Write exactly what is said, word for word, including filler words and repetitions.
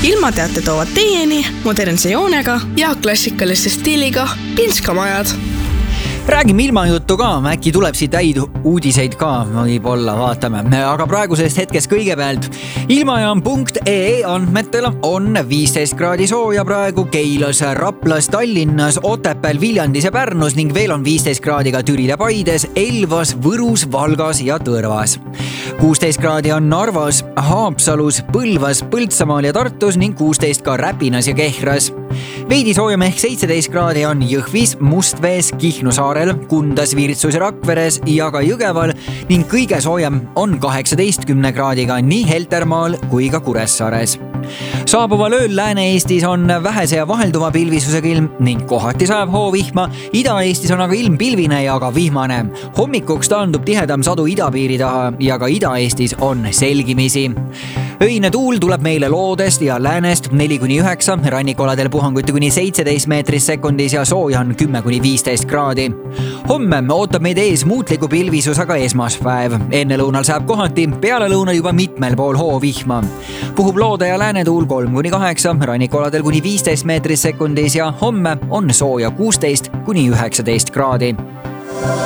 ilmateate toovad teieni modernse joonega ja klassikaliste stiiliga Pinskamajad. Räägime ilmajuttu ka, äkki tuleb siit häid uudiseid ka, võib-olla vaatame. Aga praegusest hetkest kõigepealt ilmajaam punkt ee andmetel on viisteist kraadi sooja praegu Keilas, Raplas, Tallinnas, Otepääl, Viljandis ja Pärnus ning veel on viisteist kraadi ka Türil ja Paides, Elvas, Võrus, Valgas ja Tõrvas. kuusteist kraadi on Narvas, Haapsalus, Põlvas, Põltsamaal ja Tartus ning kuusteist ka Räpinas ja Kehras. Veidi soojem ehk seitseteist kraadi on Jõhvis, Mustvees, Kihnu saarel, Kundas, Virtsus ja Rakveres ja ka Jõgeval ning kõige soojem on kaheksateistkümne kraadiga nii Heltermaal kui ka Kuressaares. Saabuval ööl Lääne-Eestis on vähese ja vahelduva pilvisusega ilm ning kohati sajab hoovihma. Ida-Eestis on aga ilm pilvine ja ka vihmane. Hommikuks taandub tihedam sadu idapiiri taha ja ka Ida-Eestis on selgimisi. Öine tuul tuleb meile loodest ja läänest neli kuni üheksa, rannikoladel puhanguti kuni seitseteist meetris sekundis ja sooja on kümme kuni viisteist kraadi. Homme ootab meid ees muutliku pilvisusega esmaspäev. Enne lõunal saab kohati, peale lõunal juba mitmel pool hoovihma. Puhub loode ja läänetuul kolm kuni kaheksa, rannikoladel kuni viisteist meetris sekundis ja homme on sooja kuusteist kuni üheksateist kraadi.